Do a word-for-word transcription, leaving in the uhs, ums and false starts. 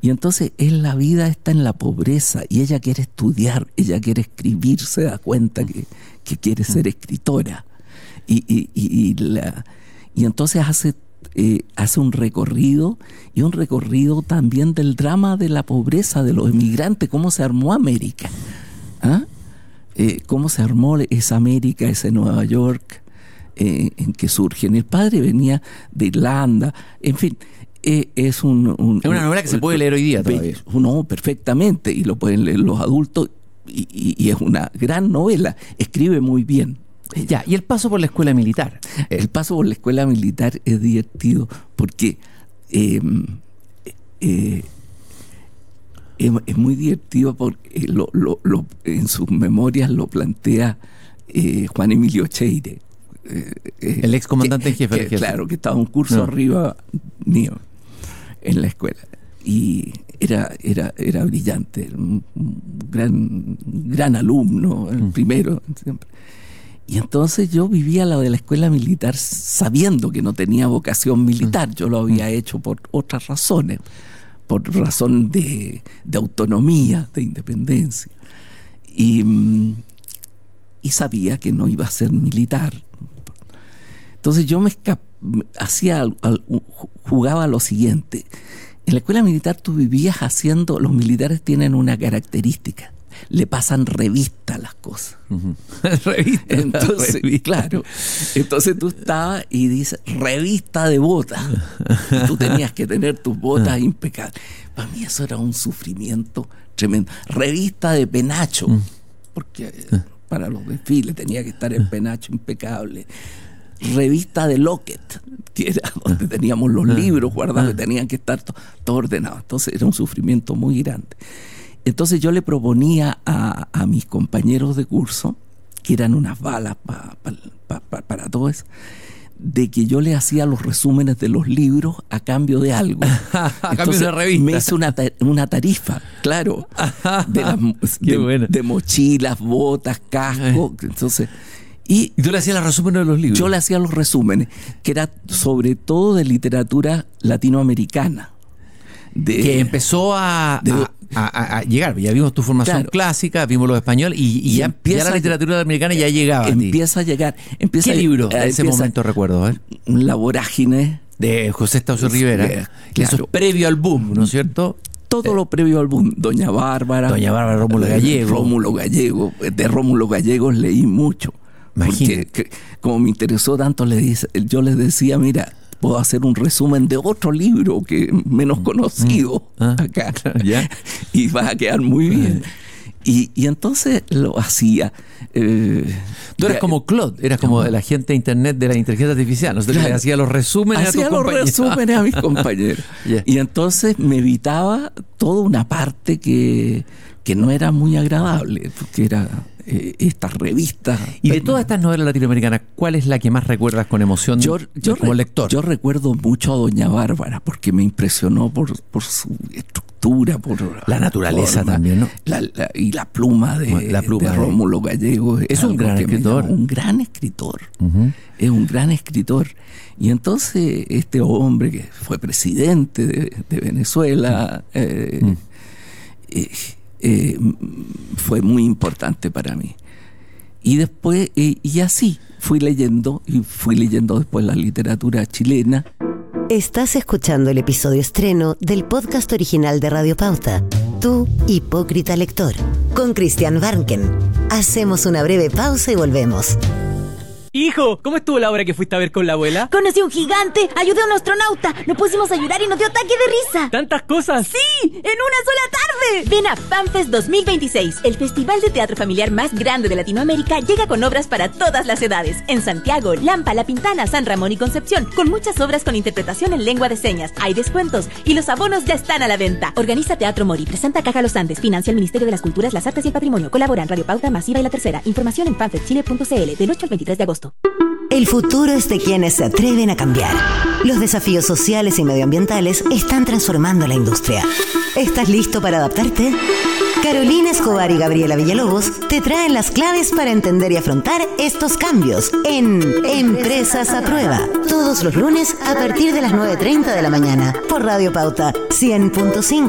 Y entonces en la vida está en la pobreza y ella quiere estudiar, ella quiere escribir, se da cuenta que, que quiere ser escritora. Y, y, y, y, la, y entonces hace, eh, hace un recorrido, y un recorrido también del drama de la pobreza de los emigrantes, cómo se armó América. ¿Ah? Eh, cómo se armó esa América, ese Nueva York eh, en que surgen. El padre venía de Irlanda, en fin. Eh, es un, un es una novela que se puede leer hoy día todavía. No, perfectamente, y lo pueden leer los adultos, y, y, y es una gran novela. Escribe muy bien. Ya, y el paso por la escuela militar. El paso por la escuela militar es divertido porque eh, eh, es, es muy divertido porque lo, lo, lo, en sus memorias lo plantea eh, Juan Emilio Cheire. Eh, eh, el ex comandante en jefe, que, jefe. Claro, que estaba un curso no. arriba mío en la escuela. Y era, era, era brillante, un gran, gran alumno, el mm. primero siempre. Y entonces yo vivía la de la escuela militar sabiendo que no tenía vocación militar. Mm. Yo lo había mm. hecho por otras razones, por razón de, de autonomía, de independencia. Y, y sabía que no iba a ser militar. Entonces yo me escapé, hacía, jugaba lo siguiente. En la escuela militar tú vivías haciendo, los militares tienen una característica, le pasan revista a las cosas. Uh-huh. Revista. Entonces, revista. Claro. Entonces tú estabas y dices, revista de botas. Y tú tenías que tener tus botas uh-huh. impecables. Para mí eso era un sufrimiento tremendo. Revista de penacho, uh-huh. porque uh-huh. para los desfiles tenía que estar el penacho impecable. Revista de Lockett, que era donde teníamos los libros guardados, que tenían que estar todo, todo ordenado. Entonces era un sufrimiento muy grande. Entonces yo le proponía a, a mis compañeros de curso, que eran unas balas pa, pa, pa, pa, para todo eso, de que yo le hacía los resúmenes de los libros a cambio de algo. A cambio de revista. Me hice una, una tarifa, claro, de, las, de, de mochilas, botas, casco. Entonces... Y, ¿Y tú le hacías los resúmenes de los libros? Yo le hacía los resúmenes, que era sobre todo de literatura latinoamericana. De, que empezó a, de, a, a, a llegar. Ya vimos tu formación claro. clásica, vimos los españoles, y, y, y ya, empieza, ya la literatura americana ya llegaba. Empieza a, a llegar. Empieza ¿Qué a, libro en ese momento recuerdo? A ver. La vorágine. De José Estaucio Rivera. De, que claro. Eso es previo al boom, ¿no es cierto? Todo lo previo al boom. Doña Bárbara. Doña Bárbara, Rómulo Gallego. Rómulo Gallego. De Rómulo Gallegos leí mucho. Porque que, como me interesó tanto, le dice, yo les decía, mira, puedo hacer un resumen de otro libro que es menos conocido mm. ah, acá. ¿Ya? Y va a quedar muy bien. Y, y entonces lo hacía. Eh, Tú eras ya, como Claude, eras como el agente de internet de la inteligencia artificial. ¿No? Claro. Le hacía los resúmenes hacía a tus los compañeros. resúmenes a mis compañeros. Yeah. Y entonces me evitaba toda una parte que, que no era muy agradable, porque era eh, estas revistas. Y de todas estas novelas latinoamericanas, ¿cuál es la que más recuerdas con emoción yo, yo como re, lector? Yo recuerdo mucho a Doña Bárbara, porque me impresionó por, por su estructura, por la naturaleza forma, también, ¿no? La, la, y la pluma de, la pluma de Rómulo Gallego. Es, es un gran escritor. Un gran escritor. Uh-huh. Es un gran escritor. Y entonces este hombre que fue presidente de, de Venezuela eh, uh-huh. eh, eh, fue muy importante para mí. Y después, eh, y así fui leyendo, y fui leyendo después la literatura chilena. Estás escuchando el episodio estreno del podcast original de Radio Pauta, Tu Hipócrita Lector, con Christian Barnken. Hacemos una breve pausa y volvemos. Hijo, ¿cómo estuvo la obra que fuiste a ver con la abuela? Conocí a un gigante, ayudé a un astronauta, nos pusimos a llorar y nos dio ataque de risa. ¿Tantas cosas? ¡Sí! ¡En una sola tarde! Ven a FanFest dos mil veintiséis, el festival de teatro familiar más grande de Latinoamérica. Llega con obras para todas las edades. En Santiago, Lampa, La Pintana, San Ramón y Concepción, con muchas obras con interpretación en lengua de señas. Hay descuentos y los abonos ya están a la venta. Organiza Teatro Mori, presenta Caja Los Andes, financia el Ministerio de las Culturas, las Artes y el Patrimonio. Colaboran Radio Pauta, Masiva y La Tercera. Información en fanfest chile punto c l del ocho al veintitrés de agosto. El futuro es de quienes se atreven a cambiar. Los desafíos sociales y medioambientales están transformando la industria. ¿Estás listo para adaptarte? Carolina Escobar y Gabriela Villalobos te traen las claves para entender y afrontar estos cambios en Empresas a Prueba. Todos los lunes a partir de las nueve treinta de la mañana por Radio Pauta cien punto cinco.